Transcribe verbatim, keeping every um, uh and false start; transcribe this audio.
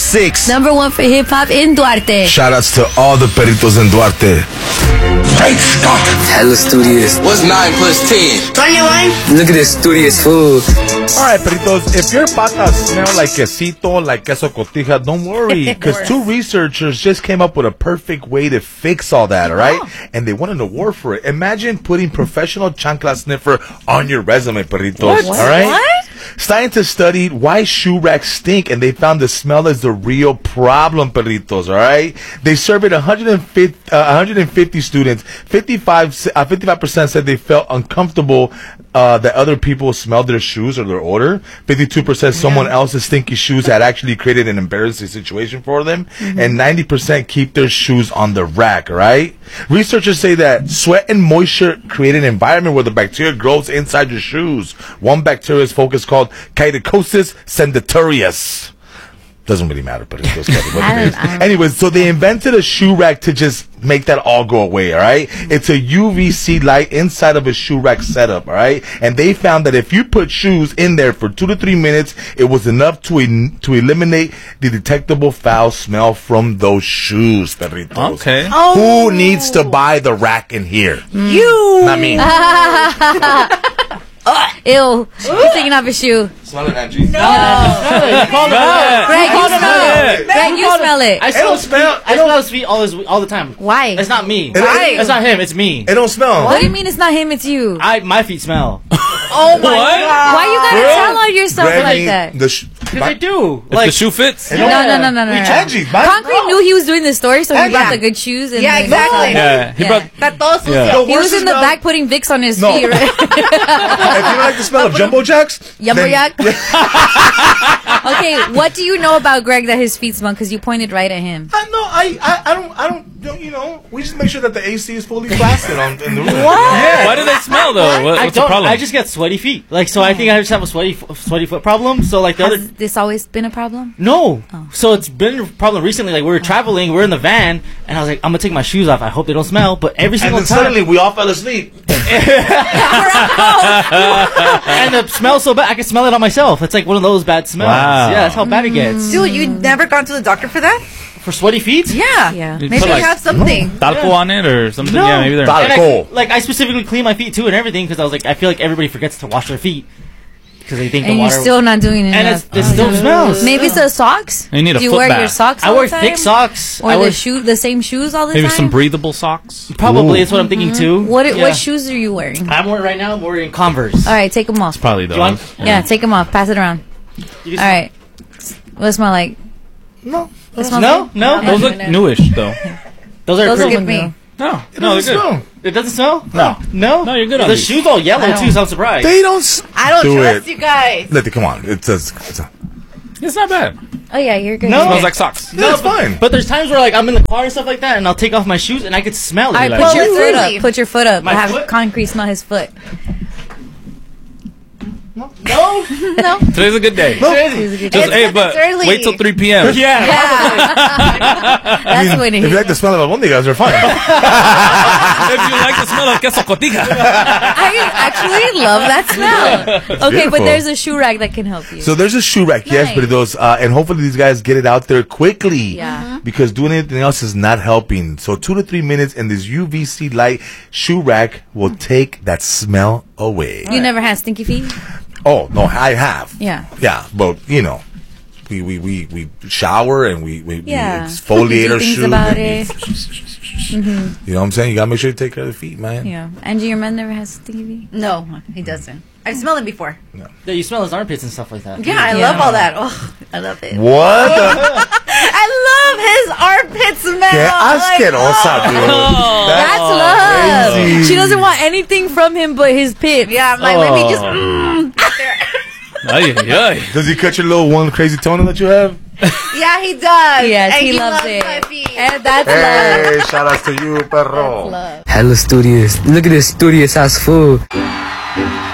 six. Number one for hip hop in Duarte. Shout outs to all the perritos in Duarte. Great Scott! Hella studious. What's nine plus ten? twenty-one. Look at this studious food. Alright, perritos, if your patas smell like quesito, like queso cotija, don't worry, because two researchers just came up with a perfect way to fix all that, alright? Oh. And they won an award for it. Imagine putting professional chancla sniffer on your resume, perritos, alright? What? Scientists studied why shoe racks stink, and they found the smell is the real problem, perritos, alright? They surveyed one hundred fifty, uh, one hundred fifty students. fifty-five, uh, fifty-five percent said they felt uncomfortable uh, that other people smelled their shoes or their odor. fifty-two percent yeah. someone else's stinky shoes had actually created an embarrassing situation for them. Mm-hmm. And ninety percent keep their shoes on the rack, right? Researchers say that sweat and moisture create an environment where the bacteria grows inside your shoes. One bacteria is focused called Chyticosis sedentarius. Doesn't really matter, but it goes Anyways, so they invented a shoe rack to just make that all go away, all right? It's a U V C light inside of a shoe rack setup, all right? And they found that if you put shoes in there for two to three minutes, it was enough to en- to eliminate the detectable foul smell from those shoes, perritos. Okay. Oh. Who needs to buy the rack in here? Mm. You! Not me. Ew. He's taking off his shoe. Smell it, Angie. No. no. Call it. Greg, you smell it. Greg, you smell it. I smell sweet. I smell sweet all, this, all the time. Why? It's not me. Why? It's not him. It's me. It don't smell. What do you mean it's not him, it's you? I My feet smell. Oh my god. Why you gotta Bro? tell on yourself Greg, like that? The sh- Because I do. If like, the shoe fits? No, no, no, no, no. no. Angie, Concrete no. knew he was doing this story, so he Yeah. brought the good shoes. And Yeah, the- exactly. Yeah, he brought... Está todo sucio. Yeah. The He was worst in the smell- back putting Vicks on his No. feet, right? If you don't like the smell of Jumbo Jacks, Jumbo then- Jack? Okay, what do you know about Greg that his feet smell? Because you pointed right at him. I, no, I, I, I don't, I don't, don't, you know, we just make sure that the A C is fully blasted on in the room. Yeah. Why do they smell though? What, I what's the don't. problem? I just get sweaty feet. Like so, I think I just have a sweaty, sweaty foot problem. So like the Has other. this always been a problem? No. Oh. So it's been a problem recently. Like we were traveling, we were in the van, and I was like, I'm gonna take my shoes off. I hope they don't smell. But every And single then time, suddenly we all fell asleep. and the smell's so bad, I can smell it on myself. It's like one of those bad smells. Wow. Yeah, that's how bad it gets. Dude, you never gone to the doctor for that? For sweaty feet? Yeah. Yeah. You Maybe put, you like, have something. Talco Yeah. on it or something? No. Yeah, maybe they're... Talco. And I, Cool. like I specifically clean my feet too and everything because I was like, I feel like everybody forgets to wash their feet because they think And the you're water. still not doing it and enough. it's, it still smells. Maybe it's the socks. You need a Do you foot wear bath. your socks I all wear the time? thick socks. Or I the wear shoe, the same shoes all the Maybe time? some breathable socks? probably. Ooh. That's what I'm thinking too. What Yeah. what shoes are you wearing? I'm wearing right now. I'm wearing Converse. All right, take them off. Probably Do you want- those. Yeah, take them off. Pass it around. You All right. What does it smell like? No. It smells No, like- no. Those look newish though. Those are Those pretty. look me. new. No, It no, they're doesn't good. smell. It doesn't smell. No. No, No, you're good on The these. shoes all yellow I don't- too, so I'm surprised. They don't. S- I don't do trust it. you guys. Let it come on. It says. It's a, It's not bad. Oh yeah, you're good. No. It smells like socks. no, it's fine. But there's times where like I'm in the car and stuff like that, and I'll take off my shoes and I could smell it. All right, like, put your Well, foot really? up. Put your foot up. My Have foot? Concrete smell his foot. no. No. Today's a good day. He's a good Just, It's hey, because but it's early. wait till three p.m. Yeah. That's when If he. you like the smell of one, you guys are fine. If you like the smell of queso cotija. I actually love that smell. Okay, beautiful. but there's a shoe rack that can help you. So there's a shoe rack, yes, Nice. but those, uh, and hopefully these guys get it out there quickly. Yeah. Because doing anything else is not helping. So two to three minutes, and this U V C light shoe rack will take that smell away. You never had stinky feet? Oh no, I have. Yeah. Yeah, but you know, we we we, we shower and we we, Yeah. we exfoliate Do our things shoes. about and it. we- You know what I'm saying? You gotta make sure you take care of the feet, man. Yeah. Angie, your man never has stinky feet? No, he doesn't. I've smelled him before. Yeah, you smell his armpits and stuff like that. Yeah, I Yeah. love all that. Oh, I love it. What? the? I love his armpit smell. Qué asquerosa, dude. That's love. crazy. She doesn't want anything from him but his pit. Yeah, I'm like, let me just. Mm, Ay, ay. Does he cut your little one crazy toenail that you have? yeah, he does. Yes, And he, loves, it. my feet. And that's love. Hey, shout outs to you, perro. Love. Hella studious. Look at this studious ass food.